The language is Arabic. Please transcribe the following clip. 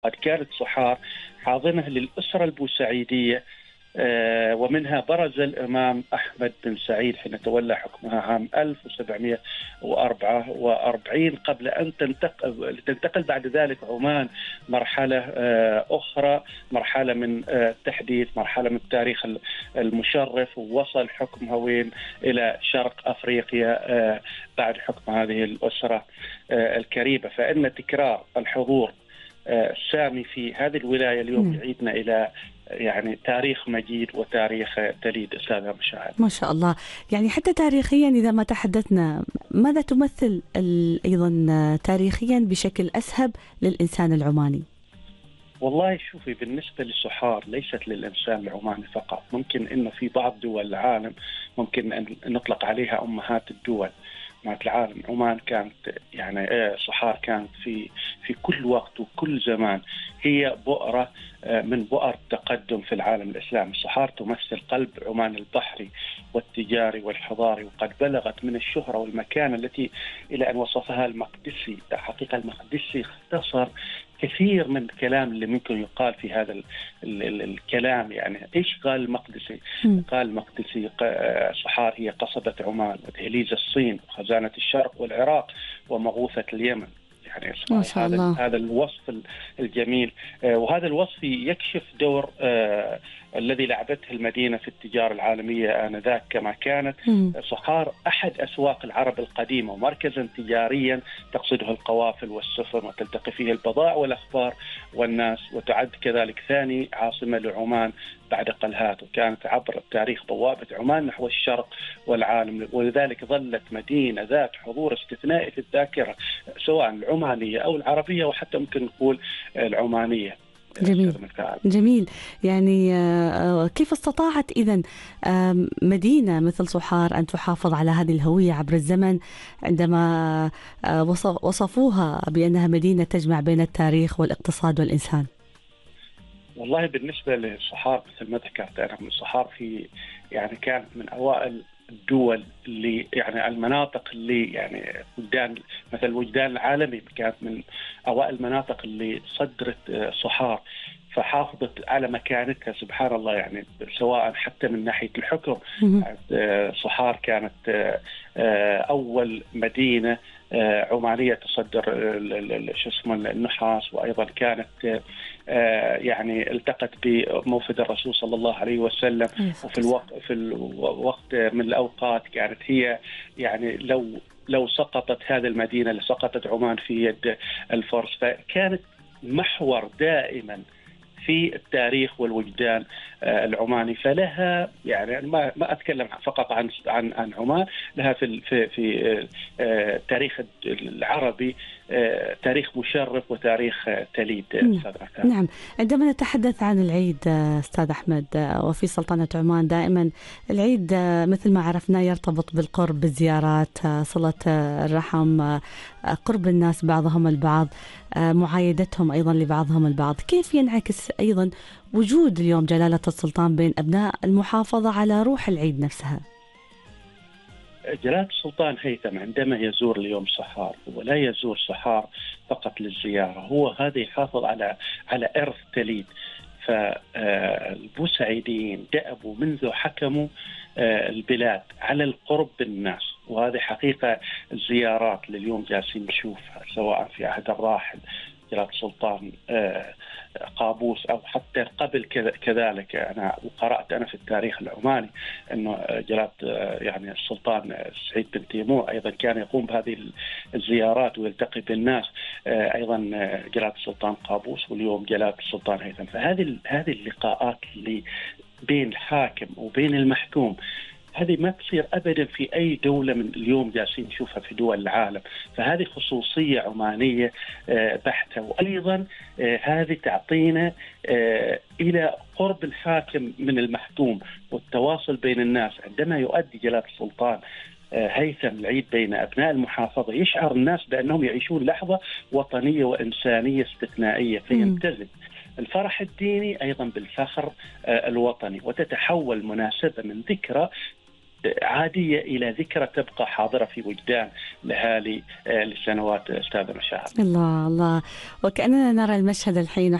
قد كانت صحار حاضنة للأسرة البوسعيدية، ومنها برز الإمام أحمد بن سعيد حين تولى حكمها عام 1744 قبل أن تنتقل بعد ذلك عمان مرحلة أخرى، مرحلة من التحديث، مرحلة من التاريخ المشرف، ووصل حكمها وين إلى شرق أفريقيا بعد حكم هذه الأسرة الكريمة. فإن تكرار الحضور السامي في هذه الولاية اليوم يعيدنا إلى يعني تاريخ مجيد وتاريخ تليد. أستاذة مشاهد، ما شاء الله. يعني حتى تاريخيا إذا ما تحدثنا، ماذا تمثل أيضا تاريخيا بشكل أسهب للإنسان العماني؟ والله شوفي، بالنسبة لصحار ليست للإنسان العماني فقط، ممكن إنه في بعض دول العالم ممكن أن نطلق عليها أمهات الدول، أمهات العالم. عمان كانت يعني صحار كانت في كل وقت وكل زمان هي بؤرة من بؤر التقدم في العالم الإسلامي. صحار تمثل قلب عمان البحري والتجاري والحضاري، وقد بلغت من الشهرة والمكانة التي إلى أن وصفها المقدسي. حقيقة المقدسي اختصر كثير من الكلام اللي ممكن يقال في هذا الكلام. يعني إيش قال المقدسي؟ قال المقدسي صحار هي قصبة عمان ودهليز الصين وخزانة الشرق والعراق ومغوثة اليمن. يعني ما شاء الله. هذا الوصف الجميل، وهذا الوصف يكشف دور الذي لعبته المدينة في التجارة العالمية آنذاك، كما كانت صحار أحد أسواق العرب القديمة ومركزا تجاريا تقصده القوافل والسفن وتلتقي فيه البضائع والأخبار والناس، وتعد كذلك ثاني عاصمة لعمان بعد قلهات، وكانت عبر التاريخ بوابة عمان نحو الشرق والعالم، ولذلك ظلت مدينة ذات حضور استثنائي في الذاكرة سواء العمانية أو العربية، وحتى ممكن نقول العمانية. جميل. يعني كيف استطاعت إذن مدينة مثل صحار أن تحافظ على هذه الهوية عبر الزمن عندما وصفوها بأنها مدينة تجمع بين التاريخ والاقتصاد والإنسان؟ والله بالنسبة لصحار مثل ما ذكرت أنا، من صحار في يعني كانت من أوائل الدول اللي يعني المناطق اللي يعني وجدان مثل الوجدان العالمي، كانت من أوائل المناطق اللي صدرت صحار، فحافظت على مكانتها سبحان الله. يعني سواء حتى من ناحية الحكم، صحار كانت أول مدينة عمانية تصدر شو اسمه النحاس، وأيضا كانت يعني التقت بموفد الرسول صلى الله عليه وسلم، وفي الوقت من الأوقات كانت هي يعني لو سقطت هذه المدينة لسقطت عمان في يد الفرس. فكانت محور دائما في التاريخ والوجدان العماني. فلها يعني ما أتكلم فقط عن عمان، لها في التاريخ العربي تاريخ مشرف وتاريخ تليد. نعم. عندما نتحدث عن العيد أستاذ أحمد وفي سلطنة عمان، دائما العيد مثل ما عرفنا يرتبط بالقرب، بالزيارات، صلة الرحم، قرب الناس بعضهم البعض، معايدتهم أيضا لبعضهم البعض. كيف ينعكس أيضا وجود اليوم جلالة السلطان بين أبناء المحافظة على روح العيد نفسها؟ جلالة السلطان هيثم عندما يزور اليوم صحار ولا يزور صحار فقط للزيارة، هو هذا يحافظ على إرث تليد. فالبوسعيديين دأبوا منذ حكموا البلاد على القرب بالناس، وهذه حقيقة الزيارات اللي اليوم جالسين نشوفها سواء في عهد الراحل جلالة السلطان قابوس أو حتى قبل كذلك. أنا قرأت أنا في التاريخ العماني أنه جلالة يعني السلطان سعيد بن تيمور أيضا كان يقوم بهذه الزيارات ويلتقي بالناس، أيضا جلالة السلطان قابوس، واليوم جلالة السلطان هيثم. فهذه اللقاءات اللي بين الحاكم وبين المحكوم هذه ما تصير أبدا في أي دولة من اليوم جالسين نشوفها في دول العالم. فهذه خصوصية عمانية بحتة، وأيضا هذه تعطينا إلى قرب الحاكم من المحكوم والتواصل بين الناس. عندما يؤدي جلالة السلطان هيثم العيد بين أبناء المحافظة يشعر الناس بأنهم يعيشون لحظة وطنية وإنسانية استثنائية، فيمتزج الفرح الديني أيضا بالفخر الوطني، وتتحول مناسبة من ذكرى عادية إلى ذكرى تبقى حاضرة في وجدان الأهالي لسنوات. أستاذة مشاهد. الله الله، وكأننا نرى المشهد الحين